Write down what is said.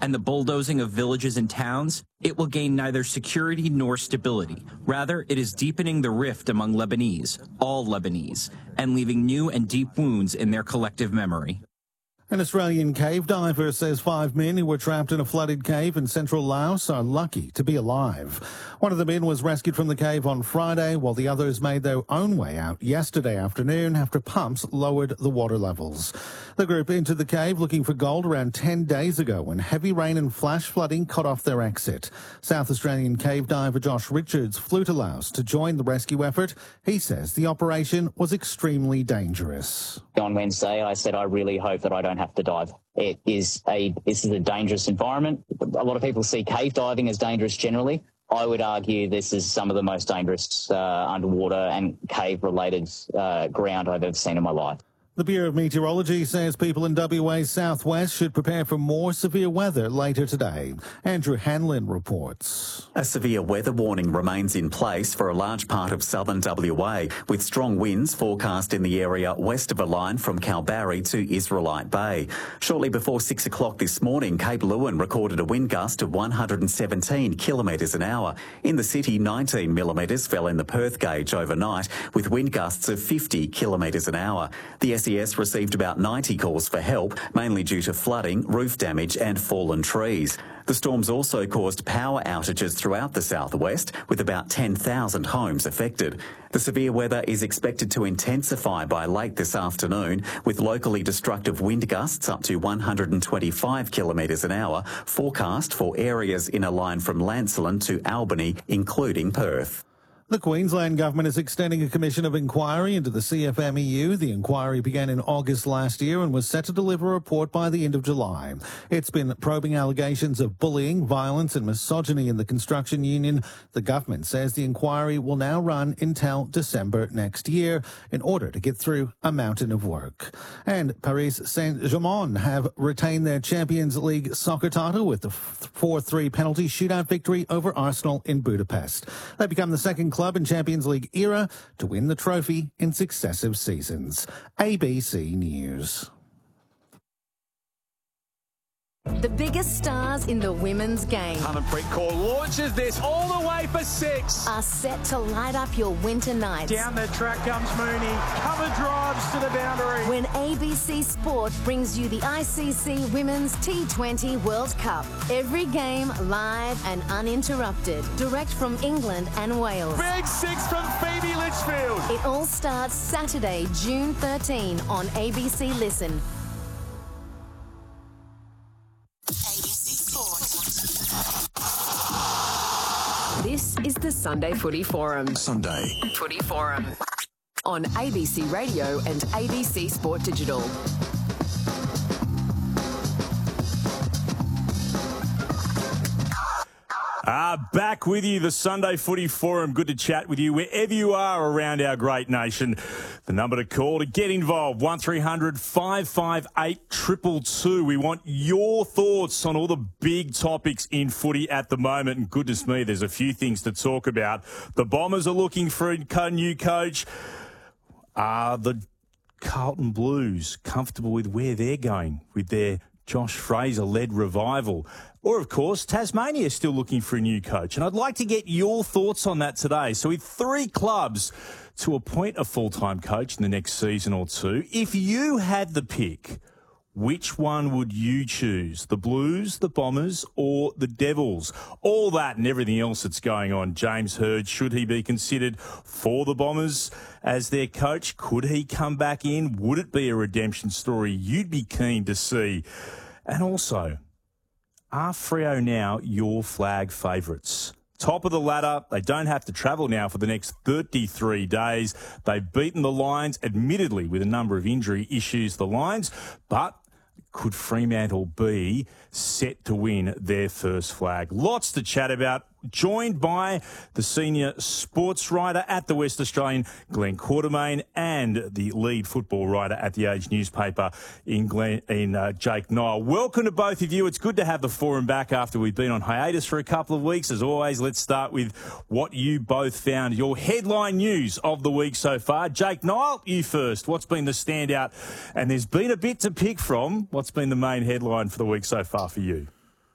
and the bulldozing of villages and towns, it will gain neither security nor stability. Rather, it is deepening the rift among Lebanese, all Lebanese, and leaving new and deep wounds in their collective memory. An Australian cave diver says 5 men who were trapped in a flooded cave in central Laos are lucky to be alive. One of the men was rescued from the cave on Friday, while the others made their own way out yesterday afternoon after pumps lowered the water levels. The group entered the cave looking for gold around 10 days ago when heavy rain and flash flooding cut off their exit. South Australian cave diver Josh Richards flew to Laos to join the rescue effort. He says the operation was extremely dangerous. On Wednesday, I said I really hope that I don't have to dive. This is a dangerous environment. A lot of people see cave diving as dangerous generally. I would argue this is some of the most dangerous underwater and cave-related ground I've ever seen in my life. The Bureau of Meteorology says people in WA's southwest should prepare for more severe weather later today. Andrew Hanlon reports. A severe weather warning remains in place for a large part of southern WA, with strong winds forecast in the area west of a line from Kalbarri to Israelite Bay. Shortly before 6 o'clock this morning, Cape Leeuwin recorded a wind gust of 117 kilometres an hour. In the city, 19 millimetres fell in the Perth gauge overnight, with wind gusts of 50 kilometres an hour. The SES received about 90 calls for help, mainly due to flooding, roof damage and fallen trees. The storms also caused power outages throughout the southwest, with about 10,000 homes affected. The severe weather is expected to intensify by late this afternoon, with locally destructive wind gusts up to 125 kilometres an hour forecast for areas in a line from Lancelin to Albany, including Perth. The Queensland Government is extending a commission of inquiry into the CFMEU. The inquiry began in August last year and was set to deliver a report by the end of July. It's been probing allegations of bullying, violence and misogyny in the construction union. The government says the inquiry will now run until December next year in order to get through a mountain of work. And Paris Saint-Germain have retained their Champions League soccer title with the 4-3 penalty shootout victory over Arsenal in Budapest. They become the second club in Champions League era to win the trophy in successive seasons. ABC News. The biggest stars in the women's game Harmanpreet Kaur launches this all the way for 6. are set to light up your winter nights. Down the track comes Mooney. Cover drives to the boundary. When ABC Sport brings you the ICC Women's T20 World Cup. Every game live and uninterrupted. Direct from England and Wales. Big 6 from Phoebe Litchfield. It all starts Saturday, June 13 on ABC Listen. This is the Sunday Footy Forum. Sunday Footy Forum on ABC Radio and ABC Sport Digital. Back with you, the Sunday Footy Forum. Good to chat with you wherever you are around our great nation. The number to call to get involved, 1300 558 222. We want your thoughts on all the big topics in footy at the moment. And goodness me, there's a few things to talk about. The Bombers are looking for a new coach. Are the Carlton Blues comfortable with where they're going with their Josh Fraser-led revival? Or, of course, Tasmania is still looking for a new coach. And I'd like to get your thoughts on that today. So with 3 clubs to appoint a full-time coach in the next season or two, if you had the pick, which one would you choose? The Blues, the Bombers, or the Devils? All that and everything else that's going on. James Hird, should he be considered for the Bombers as their coach? Could he come back in? Would it be a redemption story you'd be keen to see? And also, are Freo now your flag favourites? Top of the ladder, they don't have to travel now for the next 33 days. They've beaten the Lions, admittedly with a number of injury issues, the Lions, but could Fremantle be set to win their first flag? Lots to chat about. Joined by the senior sports writer at the West Australian, Glenn Quartermain, and the lead football writer at the Age newspaper in Jake Niall. Welcome to both of you. It's good to have the forum back after we've been on hiatus for a couple of weeks. As always, let's start with what you both found your headline news of the week so far. Jake Niall, you first. What's been the standout? And there's been a bit to pick from. What's been the main headline for the week so far for you?